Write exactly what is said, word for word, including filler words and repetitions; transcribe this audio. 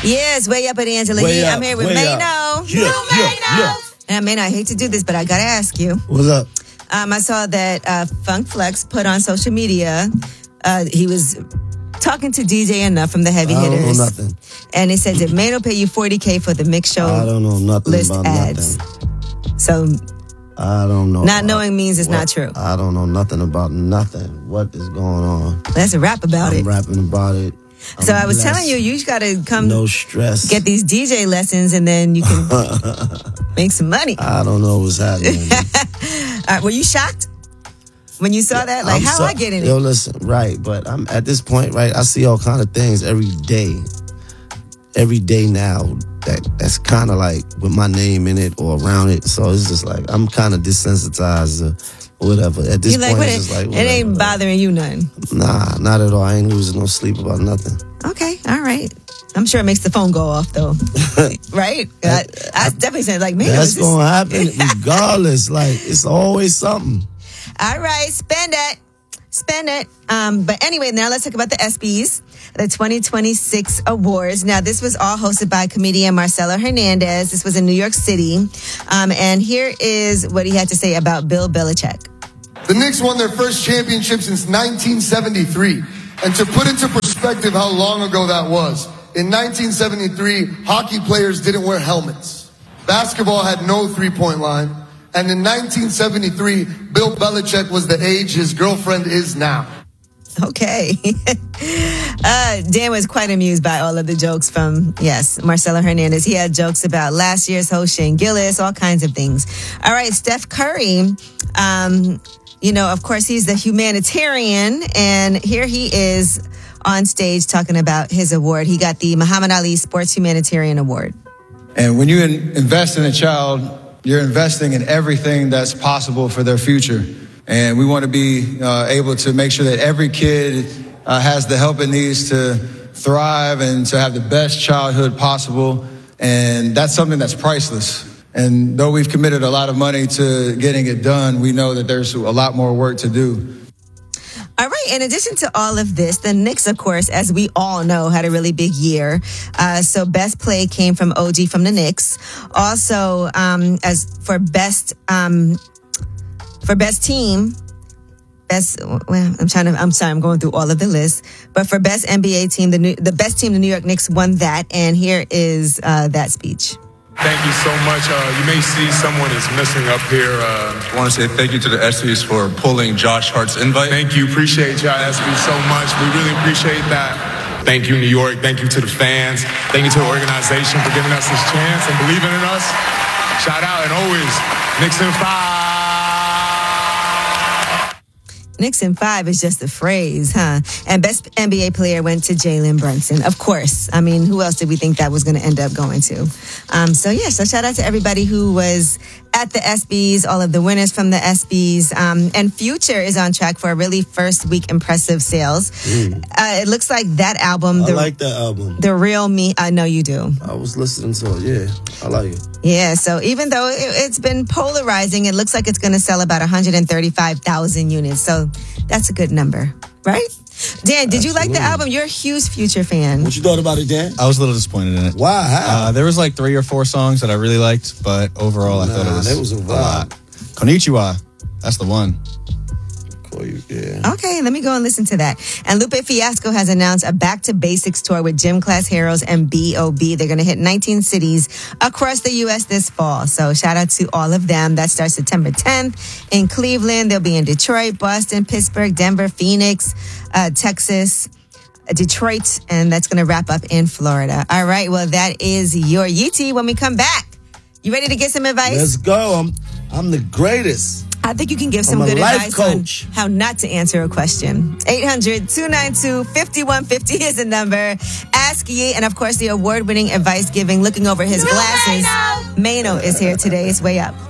Yes, way up at Angela Way Yee. up, I'm here with way Mano. up. Yeah, yeah, yeah. And Mano, I hate to do this, but I gotta ask you. What's up? Um, I saw that uh, Funk Flex put on social media. Uh, he was talking to D J Enough from the Heavy I Hitters. don't know nothing. And it said, did Mano pay you forty K for the mix show? I don't know nothing list about ads. nothing. So I don't know. not knowing I, means it's what, not true. I don't know nothing about nothing. What is going on? Let's rap about I'm it. rapping about it. I'm so I was blessed. telling you, you got to come no stress. get these D J lessons and then you can make some money. I don't know what's happening. All right, were you shocked when you saw that? Like, I'm how so, I get in yo, it? listen, right, but I'm at this point, right, I see all kind of things every day. Every day now that that's kind of like with my name in it or around it. So it's just like, I'm kind of desensitized or whatever. At this You like, point, what it's it, just like, it whatever. ain't bothering you none. Nah, not at all. I ain't losing no sleep about nothing. Okay, all right. I'm sure it makes the phone go off though, right? I, I definitely said like, man, That's this... gonna happen regardless. Like, it's always something. All right, spend it, spend it. Um, but anyway, now let's talk about the ESPYs, the twenty twenty-six awards. Now, this was all hosted by comedian Marcelo Hernandez. This was in New York City, um, and here is what he had to say about Bill Belichick. The Knicks won their first championship since nineteen seventy-three, and to put into perspective how long ago that was. In nineteen seventy-three, hockey players didn't wear helmets. Basketball had no three-point line. And in nineteen seventy-three, Bill Belichick was the age his girlfriend is now. Okay. uh, Dan was quite amused by all of the jokes from, yes, Marcelo Hernandez. He had jokes about last year's host, Shane Gillis, all kinds of things. All right, Steph Curry, um, you know, of course, he's the humanitarian. And here he is on stage talking about his award. He got the Muhammad Ali Sports Humanitarian Award. And when you in- invest in a child, you're investing in everything that's possible for their future. And we want to be uh, able to make sure that every kid uh, has the help it needs to thrive and to have the best childhood possible. And that's something that's priceless. And though we've committed a lot of money to getting it done, we know that there's a lot more work to do. All right. In addition to all of this, the Knicks, of course, as we all know, had a really big year. Uh, so best play came from O G from the Knicks. Also, um, as for best, um, for best team, best, well, I'm trying to, I'm sorry, I'm going through all of the lists, but for best N B A team, the new, the best team, the New York Knicks won that. And here is, uh, that speech. Thank you so much. Uh, you may see someone is missing up here. Uh, I want to say thank you to the ESPYs for pulling Josh Hart's invite. Thank you. Appreciate y'all, ESPYs, so much. We really appreciate that. Thank you, New York. Thank you to the fans. Thank you to the organization for giving us this chance and believing in us. Shout out, and always, Knicks in five. Knicks in five is just a phrase, huh? And best N B A player went to Jalen Brunson, of course. I mean, who else did we think that was going to end up going to? Um, so, yeah, so shout out to everybody who was at the ESPYs, all of the winners from the ESPYs. Um, and Future is on track for a really first week impressive sales. Mm. Uh, it looks like that album. I the, like that album. The Real Me. I know you do. I was listening to it, yeah. I like it. Yeah, so even though it, it's been polarizing, it looks like it's going to sell about one hundred thirty-five thousand units. So that's a good number, right? Dan, did Absolutely. you like the album? You're a huge Future fan. What you thought about it, Dan? I was a little disappointed in it. Why? How? Uh, there was like three or four songs that I really liked, but overall, I nah, thought it was, that was a, a lot. Konnichiwa, that's the one. Yeah. Okay, let me go and listen to that. And Lupe Fiasco has announced a Back to Basics tour with Gym Class Heroes and B O B. They're going to hit nineteen cities across the U S this fall. So shout out to all of them. That starts September tenth in Cleveland. They'll be in Detroit, Boston, Pittsburgh, Denver, Phoenix, uh, Texas, Detroit, and that's going to wrap up in Florida. All right, well, that is your Yeetie. When we come back, you ready to get some advice? Let's go. I'm, I'm the greatest. I think you can give some I'm a good life advice coach. on how not to answer a question. eight hundred, two nine two, five one five zero is the number. Ask Yee, and of course, the award-winning advice giving, looking over his glasses. Mano is here today. It's Way Up.